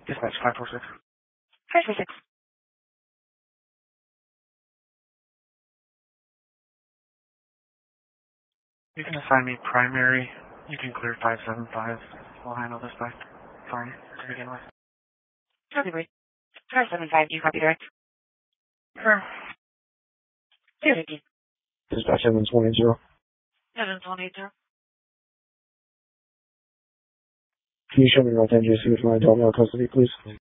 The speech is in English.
Dispatch 546. 546. You can assign me primary. You can clear 575. We'll handle this by phone to begin with. Copy, please. 575, you copy direct? Sure. 050. Dispatch 7180. 7180. Can you show me North NJC with my adult male custody, please?